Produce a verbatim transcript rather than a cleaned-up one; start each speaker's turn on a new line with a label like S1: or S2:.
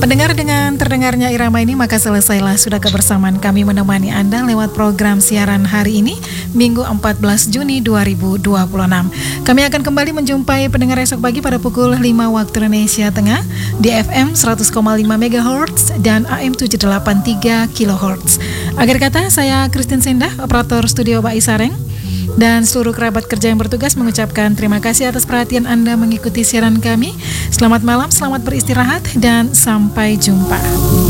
S1: Pendengar, dengan terdengarnya irama ini maka selesailah sudah kebersamaan kami menemani Anda lewat program siaran hari ini, Minggu empat belas Juni dua ribu dua puluh enam. Kami akan kembali menjumpai pendengar esok pagi pada pukul lima waktu Indonesia Tengah di F M seratus koma lima megahertz dan A M tujuh delapan tiga kilohertz. Akhir kata, saya Christine Sendah, operator studio Pak Isareng, dan seluruh kerabat kerja yang bertugas mengucapkan terima kasih atas perhatian Anda mengikuti siaran kami. Selamat malam, selamat beristirahat, dan sampai jumpa.